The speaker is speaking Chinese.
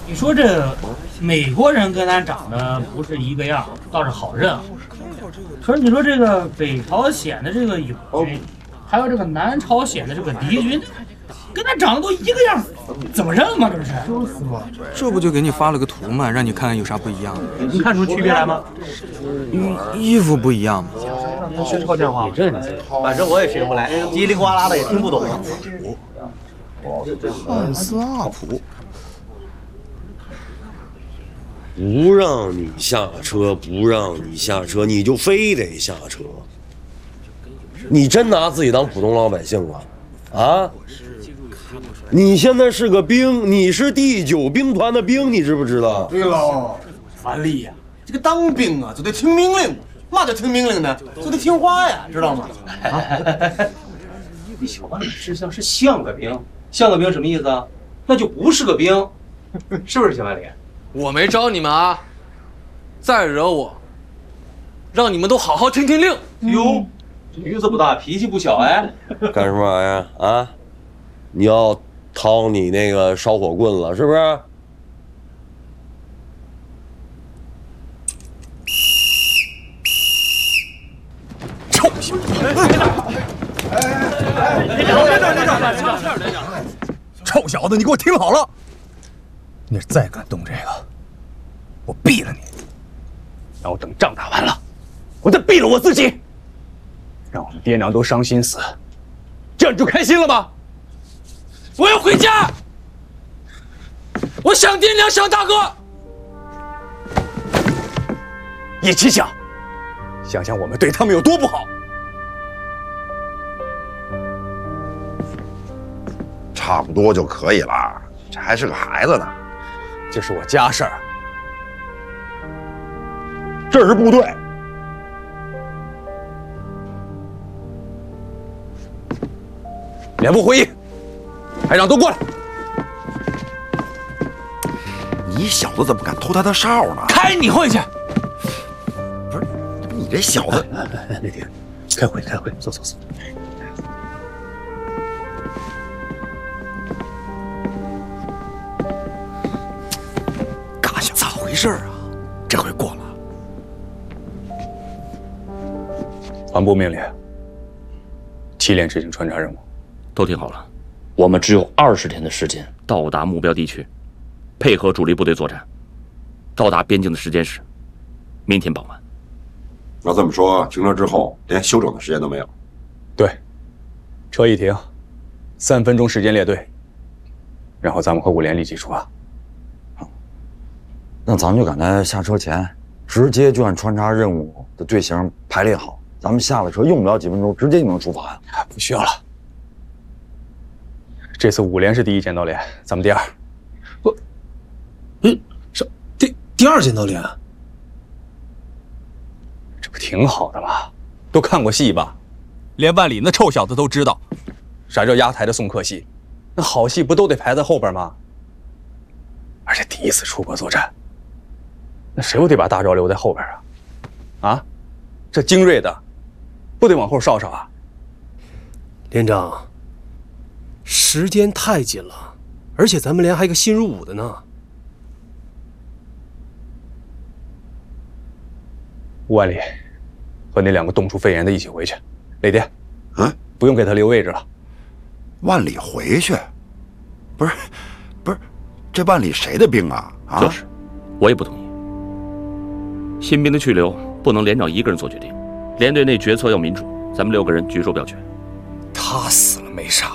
你说这美国人跟咱长得不是一个样，倒是好认啊。可是你说这个北朝鲜的这个友军，还有这个南朝鲜的这个敌军，跟咱长得都一个样，怎么认嘛？这不是？就是嘛。 这不就给你发了个图嘛，让你看看有啥不一样的。 能看出区别来吗？ 衣服不一样嘛。 能学抄电话吗？反正我也学不来，叽里呱啦的也听不懂。 汉斯阿普。 不让你下车，不让你下车，你就非得下车。你真拿自己当普通老百姓啊？啊？你现在是个兵，你是第9兵团的兵，你知不知道？ 对了，樊丽呀，这个当兵啊就得听命令，嘛叫听命令呢？就得听话呀，知道吗？ 你小子是像个兵，像个兵什么意思啊？那就不是个兵，是不是小白脸？ 我没招你们啊！再惹我，让你们都好好听听令。 哟，这鱼子不大，脾气不小哎。 干什么玩意儿啊？你要掏你那个烧火棍了，是不是？ 臭小子！臭小子，你给我听好了！你再敢动这个，我毙了你！ 然后等仗打完了，我再毙了我自己，让我们爹娘都伤心死，这样你就开心了吧？ 我要回家，我想爹娘，想大哥， 一起想，想想我们对他们有多不好。 差不多就可以了，这还是个孩子呢。 这是我家事儿， 这是部队。 脸部会议，排长都过来。 你小子怎么敢偷他的哨呢？ 开你会去！ 不是，你这小子， 那天开会，走。 嘎想咋回事啊？这回过了。 团部命令，7连执行穿插任务。 都听好了，我们只有20天的时间到达目标地区，配合主力部队作战。到达边境的时间是明天傍晚。 要这么说，停车之后连休整的时间都没有。 对，车一停，3分钟时间列队，然后咱们和5连立即出发。 那咱们就赶在下车前，直接就按穿插任务的队形排列好。咱们下了车用不了几分钟，直接就能出发呀。 不需要了。这次5连是第1剑刀连，咱们第2。 是第2剑刀连？ 这不挺好的吗？都看过戏吧？连万里那臭小子都知道，啥叫压台的送客戏？那好戏不都得排在后边吗？而且第一次出国作战，那谁又得把大招留在后边啊？啊，这精锐的，不得往后稍稍啊？ 连长，时间太紧了，而且咱们连还有个新入伍的呢。 5万里，和那2个冻出肺炎的一起回去。雷电，不用给他留位置了。 万里回去？不是，这万里谁的兵啊？ 就是，我也不同意。新兵的去留不能连长一个人做决定，连队内决策要民主，咱们6个人举手表决。 他死了没啥。